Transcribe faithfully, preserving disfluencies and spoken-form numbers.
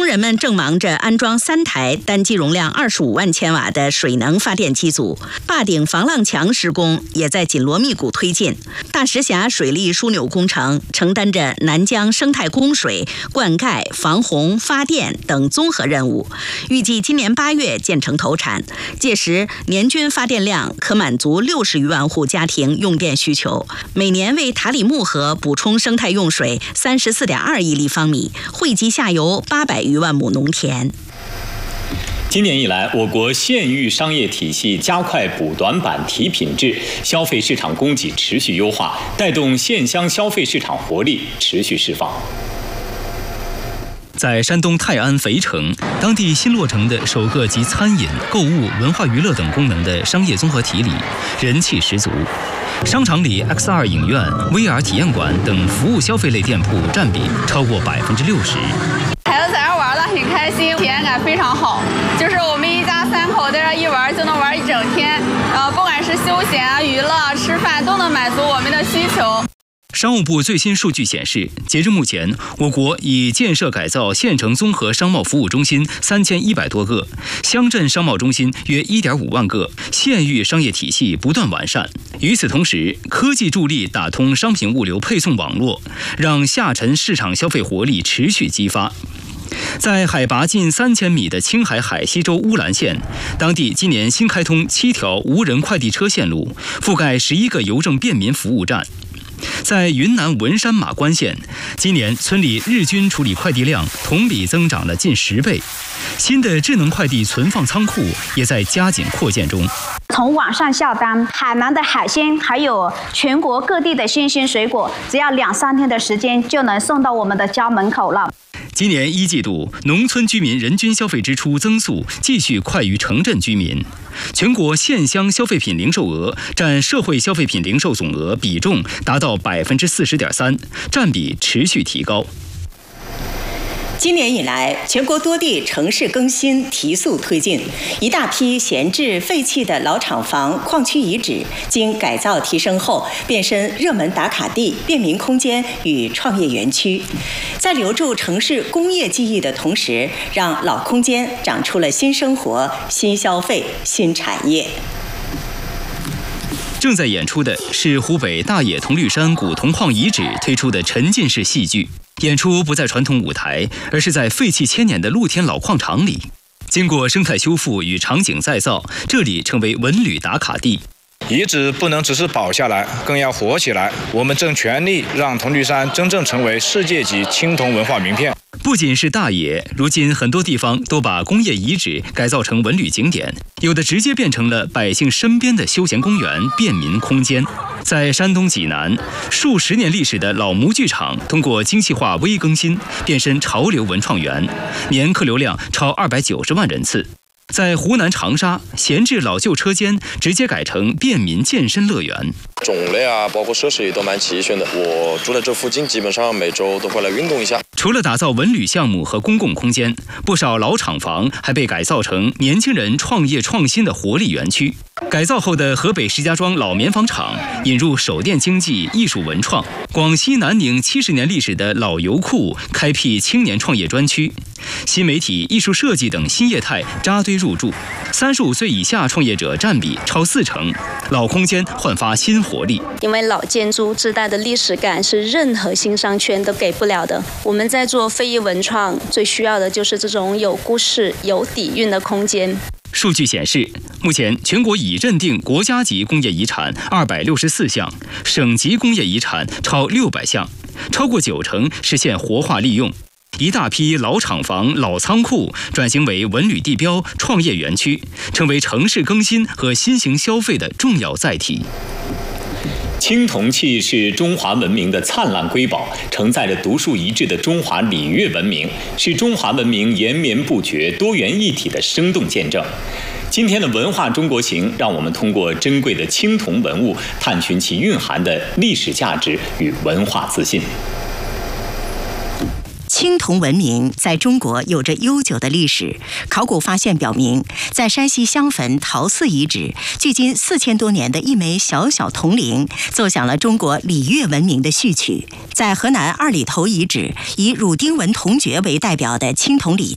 人们正忙着安装三台单机容量二十五万千瓦的水能发电机组，坝顶防浪墙施工也在紧锣密鼓推进。大石峡水利枢纽工程承担着南江生态供水、灌溉、防洪、发电等综合任务，预计今年八月建成投产，届时年均发电量可满足六十余万户家庭用电需求，每年为塔里木河补充生态用水三十四点二亿立方米，惠及下游八百余万亩农田。 今年以来，我国县域商业体系加快补短板、提品质，消费市场供给持续优化，带动县乡消费市场活力持续释放。 在山东泰安肥城，当地新落成的首个集餐饮、购物、文化娱乐等功能的商业综合体里，人气十足。商场里 X R 影院、V R 体验馆等服务消费类店铺占比超过百分之六十。 孩子在这玩得很开心，体验感非常好。就是我们一家三口在这一玩就能玩一整天，呃，不管是休闲啊、娱乐、吃饭，都能满足我们的需求。 商务部最新数据显示，截至目前，我国已建设改造县城综合商贸服务中心三千一百多个，乡镇商贸中心约一点五万个，县域商业体系不断完善。与此同时，科技助力打通商品物流配送网络，让下沉市场消费活力持续激发。在海拔近三千米的青海海西州乌兰县，当地今年新开通七条无人快递车线路，覆盖十一个邮政便民服务站。在云南文山马关县，今年村里日均处理快递量同比增长了近十倍，新的智能快递存放仓库也在加紧扩建中。 从网上下单，海南的海鲜还有全国各地的新鲜水果，只要两三天的时间就能送到我们的家门口了。 今年一季度，农村居民人均消费支出增速继续快于城镇居民。全国县乡消费品零售额占社会消费品零售总额比重达到百分之四十点三，占比持续提高。 今年以来，全国多地城市更新提速推进，一大批闲置废弃的老厂房、矿区遗址经改造提升后，变身热门打卡地、便民空间与创业园区，在留住城市工业记忆的同时，让老空间长出了新生活、新消费、新产业。 正在演出的是湖北大冶铜绿山古铜矿遗址推出的沉浸式戏剧。演出不在传统舞台，而是在废弃千年的露天老矿场里。经过生态修复与场景再造，这里成为文旅打卡地。 遗址不能只是保下来，更要活起来。我们正全力让铜绿山真正成为世界级青铜文化名片。 不仅是大冶，如今很多地方都把工业遗址改造成文旅景点，有的直接变成了百姓身边的休闲公园、便民空间。在山东济南，数十年历史的老模剧场通过精细化微更新，变身潮流文创园，年客流量超二百九十万人次。在湖南长沙，闲置老旧车间直接改成便民健身乐园， 种类啊，包括设施也都蛮齐全的。我住在这附近，基本上每周都会来运动一下。 除了打造文旅项目和公共空间，不少老厂房还被改造成年轻人创业创新的活力园区。改造后的河北石家庄老棉纺厂引入手电经济、艺术文创；广西南宁七十年历史的老油库开辟青年创业专区，新媒体、艺术设计等新业态扎堆入驻。三十五岁以下创业者占比超四成，老空间焕发新活力。 因为老建筑自带的历史感是任何新商圈都给不了的。我们在做非遗文创，最需要的就是这种有故事、有底蕴的空间。 数据显示，目前全国已认定国家级工业遗产二百六十四项，省级工业遗产超六百项，超过九成实现活化利用。一大批老厂房、老仓库转型为文旅地标、创业园区，成为城市更新和新型消费的重要载体。 青铜器是中华文明的灿烂瑰宝，承载着独树一帜的中华礼乐文明，是中华文明延绵不绝、多元一体的生动见证。今天的文化中国行，让我们通过珍贵的青铜文物，探寻其蕴含的历史价值与文化自信。 青铜文明在中国有着悠久的历史。考古发现表明，在山西襄汾陶寺遗址，距今四千多年的一枚小小铜铃，奏响了中国礼乐文明的序曲。在河南二里头遗址，以汝丁纹铜爵为代表的青铜礼